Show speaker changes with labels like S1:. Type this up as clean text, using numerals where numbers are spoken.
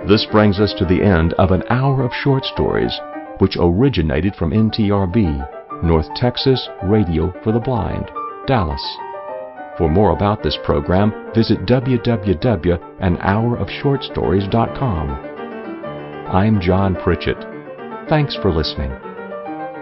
S1: This brings us to the end of an hour of short stories, which originated from NTRB, North Texas Radio for the Blind, Dallas. For more about this program, visit www.anhourofshortstories.com. I'm John Pritchett. Thanks for listening.